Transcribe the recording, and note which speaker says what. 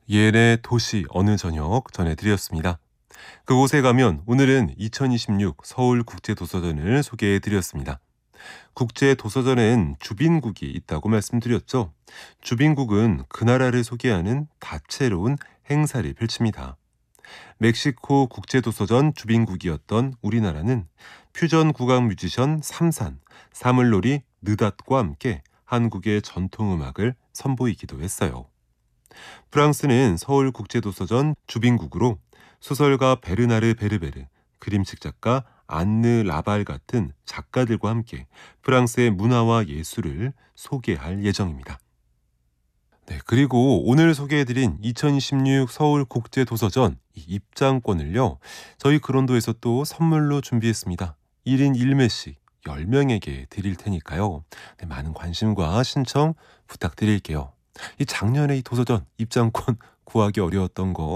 Speaker 1: 예의 도시 어느 저녁 전해드렸습니다. 그곳에 가면 오늘은 2026 서울국제도서전을 소개해드렸습니다. 국제도서전엔 주빈국이 있다고 말씀드렸죠. 주빈국은 그 나라를 소개하는 다채로운 행사를 펼칩니다. 멕시코 국제도서전 주빈국이었던 우리나라는 퓨전 국악 뮤지션 삼산, 사물놀이 느닷과 함께 한국의 전통음악을 선보이기도 했어요. 프랑스는 서울국제도서전 주빈국으로 소설가 베르나르 베르베르, 그림책 작가 안느 라발 같은 작가들과 함께 프랑스의 문화와 예술을 소개할 예정입니다. 네, 그리고 오늘 소개해드린 2016 서울국제도서전 이 입장권을요, 저희 그런도에서 또 선물로 준비했습니다. 1인 1매씩 10명에게 드릴 테니까요. 네, 많은 관심과 신청 부탁드릴게요. 이 작년에 이 도서전 입장권 구하기 어려웠던 거